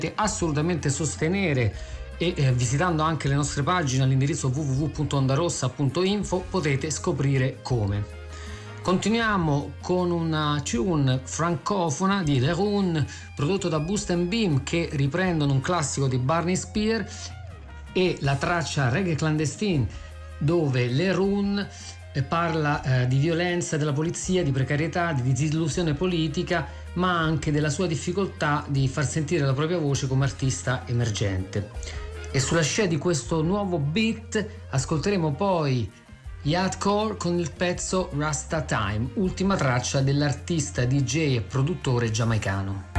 assolutamente sostenere e visitando anche le nostre pagine all'indirizzo www.ondarossa.info potete scoprire come. Continuiamo con una tune francofona di Leroun prodotto da Boost and Beam, che riprendono un classico di Barney Spears, e la traccia Reggae Clandestine, dove Leroun parla di violenza della polizia, di precarietà, di disillusione politica, ma anche della sua difficoltà di far sentire la propria voce come artista emergente. E sulla scia di questo nuovo beat ascolteremo poi gli Hardcore con il pezzo Rasta Time, ultima traccia dell'artista DJ e produttore giamaicano.